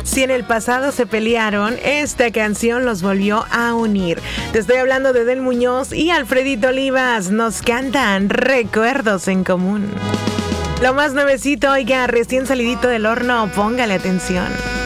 Si en el pasado se pelearon, esta canción los volvió a unir. Te estoy hablando de Del Muñoz y Alfredito Olivas. Nos cantan Recuerdos en Común. Lo más nuevecito, oiga, recién salidito del horno, póngale atención.